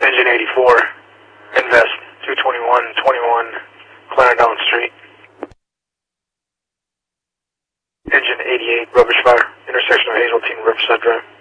Engine 84, Invest 22121 Clarendon Street. Engine 88, rubbish fire, intersection of Hazeltine and Riverside Drive.